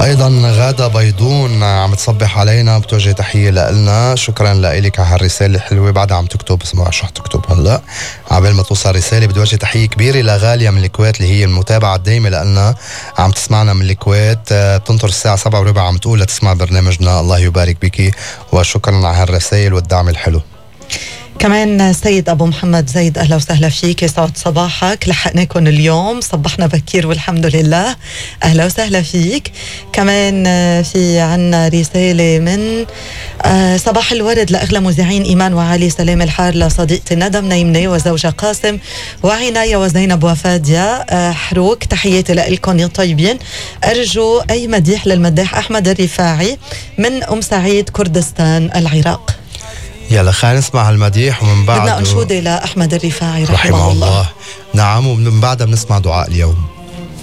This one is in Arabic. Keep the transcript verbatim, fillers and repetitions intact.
أيضا غادة بيضون عم تصبح علينا، بتوجه تحية لنا. شكرا لك على هالرسالة الحلوة. بعدها عم تكتب، اسمع شو تكتب هلا عبال ما توصل رسالة. بدي وجه تحية كبيرة لغالية من الكويت اللي هي المتابعة الدائمة لنا، عم تسمعنا من الكويت، بتنطر الساعة سبعة وربع عم تقول لتسمع برنامجنا. الله يبارك بك وشكرا على هالرسائل والدعم الحلو. كمان سيد أبو محمد زيد، أهلا وسهلا فيك، يسعد صباحك. لحقناكم اليوم، صبحنا بكير والحمد لله. أهلا وسهلا فيك. كمان في عنا رسالة من صباح الورد لأغلى مذيعين إيمان وعلي، سلام الحار لصديقتي ندى منيمنة وزوجها قاسم وعناية وزينب وفادية حروك، تحياتي لكم يا طيبين. أرجو أي مديح للمداح أحمد الرفاعي من أم سعيد كردستان العراق. يلا خلينا نسمع هالمديح ومن بعد بدنا أنشودة لأحمد الرفاعي رحمه, رحمه الله. الله. نعم، ومن بعدها بنسمع دعاء اليوم.